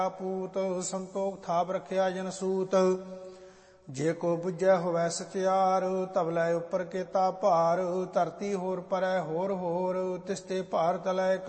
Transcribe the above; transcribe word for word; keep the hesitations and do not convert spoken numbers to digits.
ਪੂਤ ਸੰਤੋਖ ਥਾਪ ਰਖਿਆ ਜਨ ਸੂਤ। ਜੇ ਕੋ ਬੁਝੈ ਹੋਵੈ ਸਚਿਆਰ ਤਬਲੇ ਉੱਪਰ ਕੀਤਾ ਭਾਰ। ਧਰਤੀ ਹੋਰ ਪਰੈ ਹੋਰ ਹੋਰ ਤਿਸਤੇ ਭਾਰ ਤਲੈ